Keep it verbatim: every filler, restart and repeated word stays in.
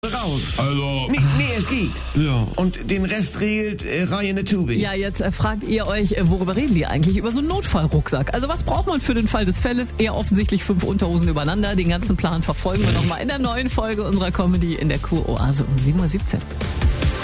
raus. Also. Nee, nee, es geht. Ja. Und den Rest regelt äh, Ryan Tubi. Ja, jetzt äh, fragt ihr euch, äh, worüber reden die eigentlich? Über so einen Notfallrucksack. Also was braucht man für den Fall des Falles? Eher offensichtlich fünf Unterhosen übereinander. Den ganzen Plan verfolgen wir nochmal in der neuen Folge unserer Comedy in der Kuroase um sieben Uhr siebzehn.